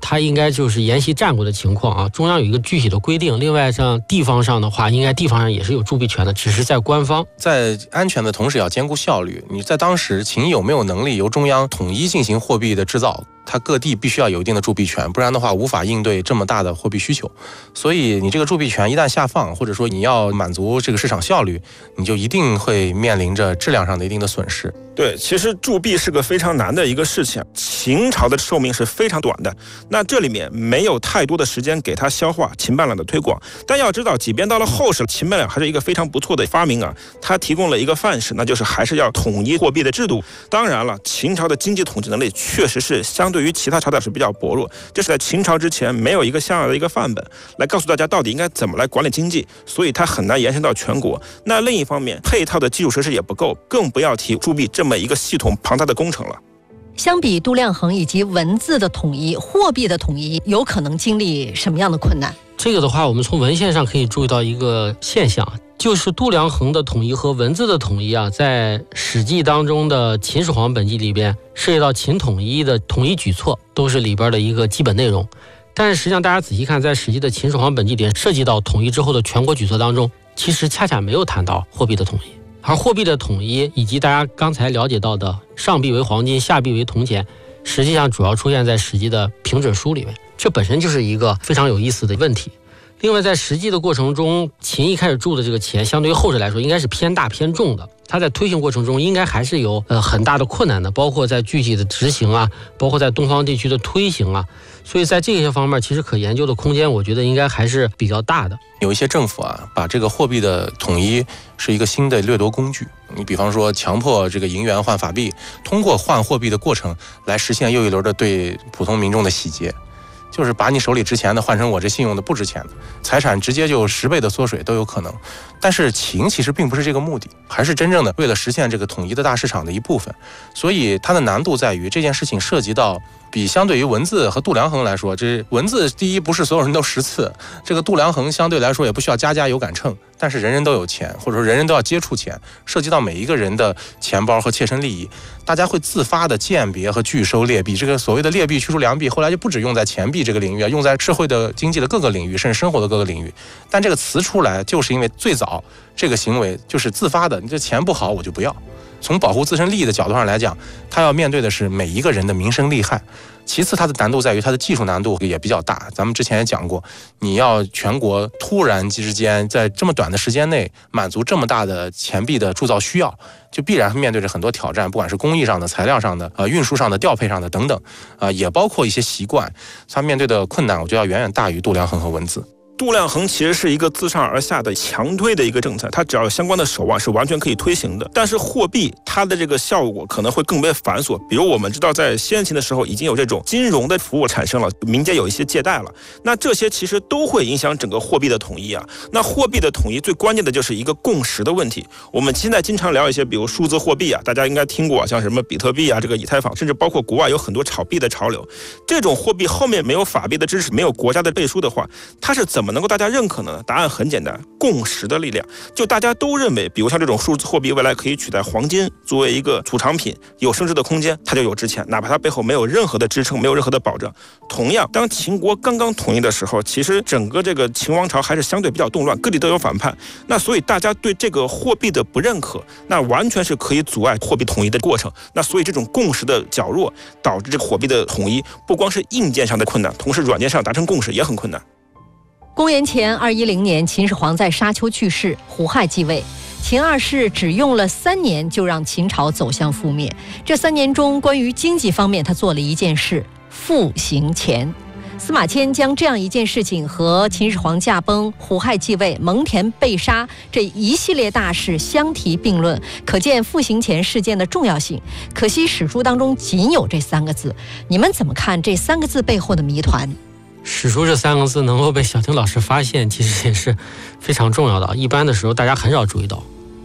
它应该就是沿袭战国的情况啊，中央有一个具体的规定。另外像地方上的话，应该地方上也是有铸币权的，只是在官方。 在安全的同时要兼顾效率。你在当时秦有没有能力由中央统一进行货币的制造？它各地必须要有一定的铸币权，不然的话无法应对这么大的货币需求。所以你这个铸币权一旦下放，或者说你要满足这个市场效率，你就一定会面临着质量上的一定的损失。 对，其实铸币是个非常难的一个事情，秦朝的寿命是非常短的，那这里面没有太多的时间给它消化秦半两的推广。但要知道，即便到了后世，秦半两还是一个非常不错的发明啊，它提供了一个范式，那就是还是要统一货币的制度。当然了，秦朝的经济统计能力确实是相对于其他朝代是比较薄弱，这是在秦朝之前没有一个像样的一个范本来告诉大家到底应该怎么来管理经济，所以它很难延伸到全国。那另一方面，配套的基础设施也不够，更不要提铸币这么一个系统庞大的工程了。 相比度量衡以及文字的统一，货币的统一有可能经历什么样的困难？ 这个的话，我们从文献上可以注意到一个现象，就是度量衡的统一和文字的统一啊，在《史记》当中的《秦始皇本纪》里边涉及到秦统一的统一举措，都是里边的一个基本内容。但是实际上大家仔细看，在《史记》的《秦始皇本纪》里涉及到统一之后的全国举措当中，其实恰恰没有谈到货币的统一。而货币的统一以及大家刚才了解到的上币为黄金，下币为铜钱，实际上主要出现在《史记》的评准书里面，这本身就是一个非常有意思的问题。另外在实际的过程中，秦一开始铸的这个钱相对于后世来说应该是偏大偏重的，它在推行过程中应该还是有很大的困难的，包括在具体的执行啊，包括在东方地区的推行啊，所以在这些方面其实可研究的空间我觉得应该还是比较大的。 有一些政府啊，把这个货币的统一是一个新的掠夺工具，你比方说强迫这个银元换法币，通过换货币的过程来实现又一轮的对普通民众的洗劫，就是把你手里值钱的换成我这信用的不值钱的，财产直接就10倍的缩水都有可能。但是秦其实并不是这个目的，还是真正的为了实现这个统一的大市场的一部分。所以它的难度在于这件事情涉及到比相对于文字和度量衡来说，这文字第一不是所有人都识字，这个度量衡相对来说也不需要家家有杆秤，但是人人都有钱，或者说人人都要接触钱，涉及到每一个人的钱包和切身利益，大家会自发的鉴别和拒收劣币。这个所谓的劣币驱逐良币后来就不只用在钱币这个领域，用在社会的经济的各个领域，甚至生活的各个领域。但这个词出来就是因为最早这个行为就是自发的，你这钱不好我就不要。从保护自身利益的角度上来讲，他要面对的是每一个人的民生利害。其次它的难度在于它的技术难度也比较大，咱们之前也讲过，你要全国突然之间在这么短的时间内满足这么大的钱币的铸造需要，就必然面对着很多挑战，不管是工艺上的、材料上的、运输上的、调配上的等等，也包括一些习惯，它面对的困难我觉得要远远大于度量衡和文字。 度量衡其实是一个自上而下的强推的一个政策，它只要有相关的手腕是完全可以推行的。但是货币它的这个效果可能会更为繁琐，比如我们知道在先秦的时候已经有这种金融的服务产生了，民间有一些借贷了，那这些其实都会影响整个货币的统一啊。那货币的统一最关键的就是一个共识的问题。我们现在经常聊一些比如数字货币啊，大家应该听过像什么比特币啊，这个以太坊，甚至包括国外有很多炒币的潮流。这种货币后面没有法币的支持，没有国家的背书的话，它是怎么能够大家认可呢？答案很简单，共识的力量。就大家都认为，比如像这种数字货币未来可以取代黄金作为一个储藏品，有升值的空间，它就有值钱，哪怕它背后没有任何的支撑，没有任何的保证。同样，当秦国刚刚统一的时候，其实整个这个秦王朝还是相对比较动乱，各地都有反叛。那所以大家对这个货币的不认可，那完全是可以阻碍货币统一的过程。那所以这种共识的较弱，导致这个货币的统一不光是硬件上的困难，同时软件上达成共识也很困难。 公元前210年，秦始皇在沙丘去世，胡亥继位。秦二世只用了3年就让秦朝走向覆灭。这3年中，关于经济方面，他做了一件事：复兴钱。司马迁将这样一件事情和秦始皇驾崩、胡亥继位、蒙恬被杀这一系列大事相提并论，可见复兴钱事件的重要性。可惜史书当中仅有这3个字，你们怎么看这3个字背后的谜团？ 史书这3个字能够被小婷老师发现，其实也是非常重要的。一般的时候大家很少注意到，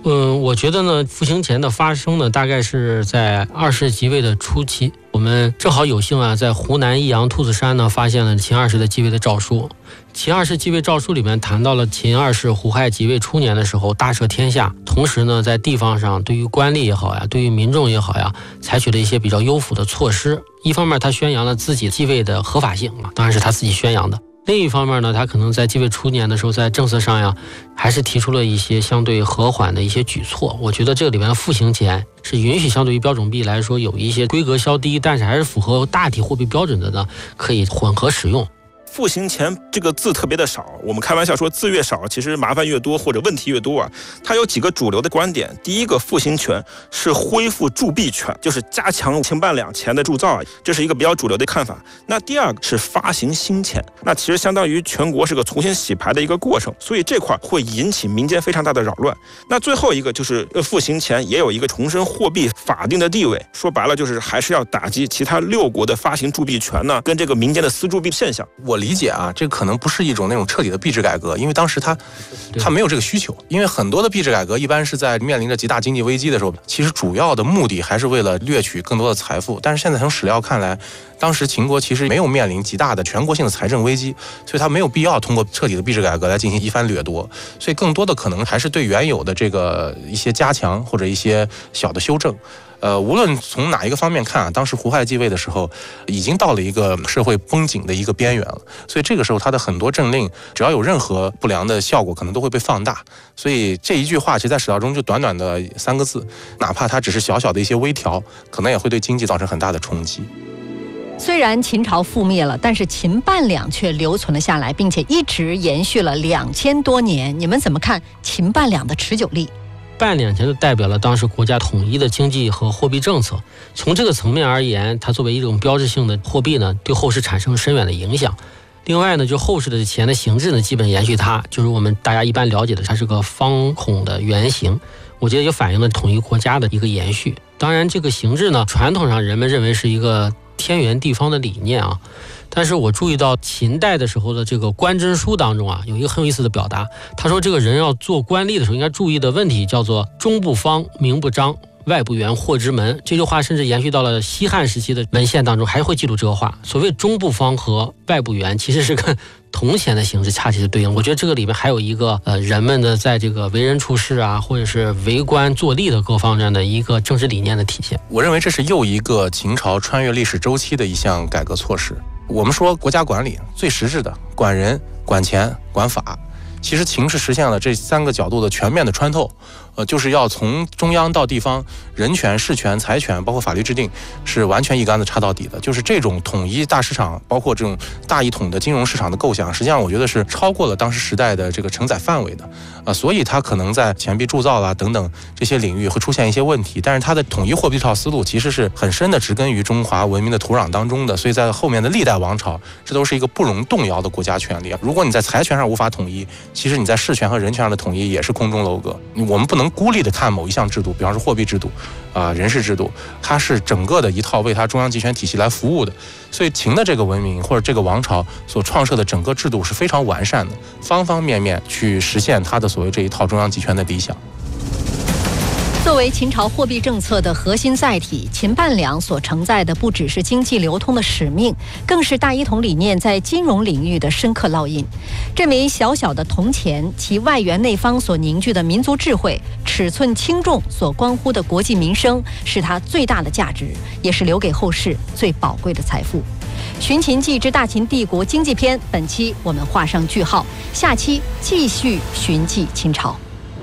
我觉得呢，复兴前的发生呢，大概是在20世即位的初期。我们正好有幸啊，在湖南益阳兔子山呢，发现了秦二世的继位的诏书。秦二世继位诏书里面谈到了秦二世胡亥即位初年的时候，大赦天下，同时呢，在地方上对于官吏也好呀，对于民众也好呀，采取了一些比较优抚的措施。一方面，他宣扬了自己继位的合法性啊，当然是他自己宣扬的。另一方面呢，他可能在继位初年的时候，在政策上呀，还是提出了一些相对和缓的一些举措。我觉得这里面的复兴前是允许相对于标准币来说有一些规格稍低，但是还是符合大体货币标准的呢，可以混合使用。 复兴前这个字特别的少，我们开玩笑说字越少，其实麻烦越多或者问题越多啊。它有几个主流的观点，第一个，复兴权是恢复铸币权，就是加强秦半两钱的铸造啊，这是一个比较主流的看法。那第二个是发行新钱，那其实相当于全国是个重新洗牌的一个过程，所以这块会引起民间非常大的扰乱。那最后一个就是复兴前也有一个重申货币法定的地位，说白了就是还是要打击其他6国的发行铸币权呢，跟这个民间的私铸币现象。 我理解啊，这可能不是一种那种彻底的币制改革，因为当时他没有这个需求。因为很多的币制改革一般是在面临着极大经济危机的时候，其实主要的目的还是为了掠取更多的财富。但是现在从史料看来，当时秦国其实没有面临极大的全国性的财政危机，所以他没有必要通过彻底的币制改革来进行一番掠夺。所以更多的可能还是对原有的这个一些加强或者一些小的修正。无论从哪一个方面看啊，当时胡亥继位的时候，已经到了一个社会绷紧的一个边缘了，所以这个时候他的很多政令，只要有任何不良的效果，可能都会被放大。所以这一句话，其实在史料中就短短的3个字，哪怕它只是小小的一些微调，可能也会对经济造成很大的冲击。 虽然秦朝覆灭了，但是秦半两却留存了下来，并且一直延续了2000多年。你们怎么看秦半两的持久力？ 半两钱就代表了当时国家统一的经济和货币政策。从这个层面而言，它作为一种标志性的货币呢，对后世产生深远的影响。另外呢，就后世的钱的形制呢，基本延续它，就是我们大家一般了解的，它是个方孔的圆形。我觉得也反映了统一国家的一个延续。当然，这个形制呢，传统上人们认为是一个天圆地方的理念啊。但是我注意到秦代的时候的这个官箴书当中啊，有一个很有意思的表达。他说这个人要做官吏的时候应该注意的问题叫做中不方，名不张，外不圆，祸之门。这句话甚至延续到了西汉时期的文献当中，还会记录这个话。所谓中不方和外不圆，其实是跟铜钱的形制恰恰是对应。我觉得这个里面还有一个人们的在这个为人处事啊，或者是为官做吏的各方面的一个政治理念的体现。 我认为这是又一个秦朝穿越历史周期的一项改革措施。我们说国家管理最实质的管人、管钱、管法，其实秦是实现了这3个角度的全面的穿透。就是要从中央到地方，人权、事权、财权，包括法律制定，是完全一竿子插到底的。就是这种统一大市场，包括这种大一统的金融市场的构想，实际上我觉得是超过了当时时代的这个承载范围的。所以它可能在钱币铸造啦等等这些领域会出现一些问题，但是它的统一货币这套思路其实是很深的植根于中华文明的土壤当中的。所以在后面的历代王朝，这都是一个不容动摇的国家权力。如果你在财权上无法统一，其实你在事权和人权上的统一也是空中楼阁。我们不能孤立的看某一项制度，比方说货币制度人事制度，它是整个的一套为它中央集权体系来服务的。所以秦的这个文明或者这个王朝所创设的整个制度是非常完善的，方方面面去实现它的所谓这一套中央集权的理想。 作为秦朝货币政策的核心载体，秦半两所承载的不只是经济流通的使命，更是大一统理念在金融领域的深刻烙印。这枚小小的铜钱，其外圆内方所凝聚的民族智慧，尺寸轻重所关乎的国计民生，是它最大的价值，也是留给后世最宝贵的财富。寻秦记之大秦帝国经济篇，本期我们画上句号，下期继续寻迹秦朝。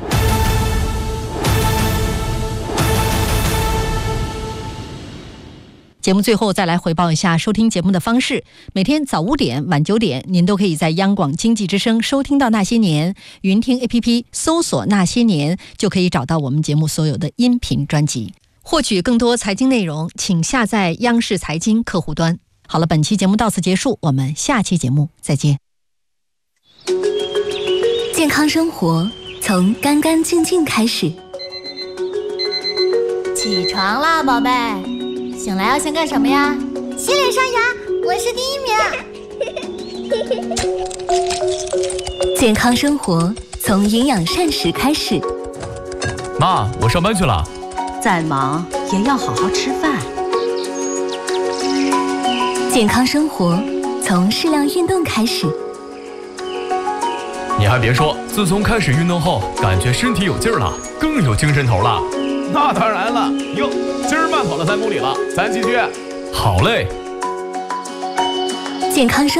节目最后再来回报一下收听节目的方式。每天早5点、晚9点，您都可以在央广经济之声收听到那些年。云听 APP 搜索那些年，就可以找到我们节目所有的音频专辑。获取更多财经内容，请下载央视财经客户端。好了，本期节目到此结束，我们下期节目再见。 健康生活从干干净净开始。 起床啦，宝贝。醒来要先干什么呀？ 洗脸刷牙，我是第1名。 健康生活从营养膳食开始。 妈，我上班去了。 再忙也要好好吃饭。 健康生活从适量运动开始。 你还别说，自从开始运动后，感觉身体有劲儿了，更有精神头了。 那当然了，哟，今儿慢跑了3公里了，咱继续。 好嘞。 健康生